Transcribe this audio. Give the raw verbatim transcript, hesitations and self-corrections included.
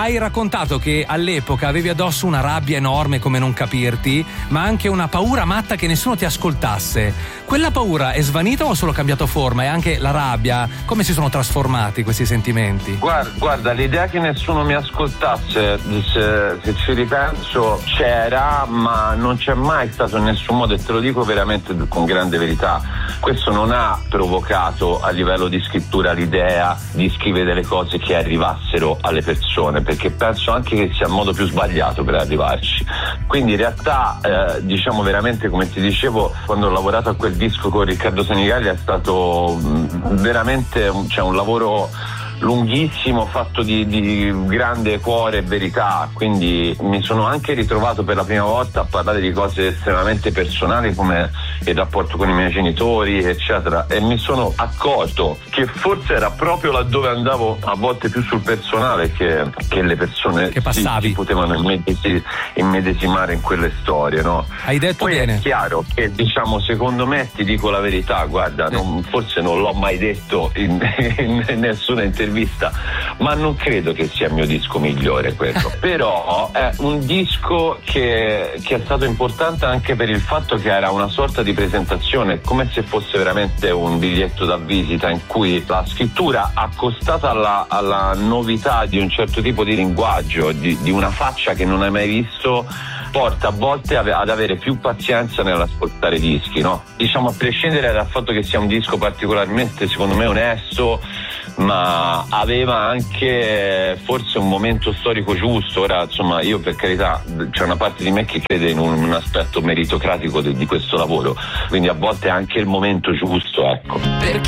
hai raccontato che all'epoca avevi addosso una rabbia enorme come non capirti, ma anche una paura matta che nessuno ti ascoltasse. Quella paura è svanita o ha solo cambiato forma? E anche la rabbia, come si sono trasformati questi sentimenti? Guarda, guarda l'idea che nessuno mi ascoltasse, se, se ci ripenso, c'era, ma non c'è mai stato in nessun modo, e te lo dico veramente con grande verità, questo non ha provocato a livello di scrittura l'idea di scrivere delle cose che arrivassero alle persone, perché penso anche che sia il modo più sbagliato per arrivarci. Quindi in realtà eh, diciamo veramente, come ti dicevo, quando ho lavorato a quel disco con Riccardo Senigalli è stato mh, veramente un, cioè, un lavoro lunghissimo, fatto di, di grande cuore e verità, quindi mi sono anche ritrovato per la prima volta a parlare di cose estremamente personali come il rapporto con i miei genitori eccetera, e mi sono accorto che forse era proprio laddove andavo a volte più sul personale che, che le persone che passavi. si, si potevano immedesi, immedesimare in quelle storie, no? Hai detto Poi bene. È chiaro che, diciamo, secondo me, ti dico la verità, guarda, sì. non, forse non l'ho mai detto in, in nessuna intervista, ma non credo che sia il mio disco migliore quello. Però è un disco che, che è stato importante anche per il fatto che era una sorta di presentazione, come se fosse veramente un biglietto da visita, in cui la scrittura, accostata alla, alla novità di un certo tipo di linguaggio, di, di una faccia che non hai mai visto, porta a volte ad avere più pazienza nell'ascoltare dischi, no? Diciamo, a prescindere dal fatto che sia un disco particolarmente, secondo me, onesto, ma aveva anche forse un momento storico giusto. Ora, insomma, io, per carità, c'è una parte di me che crede in un, un aspetto meritocratico di, di questo lavoro, quindi a volte è anche il momento giusto, ecco.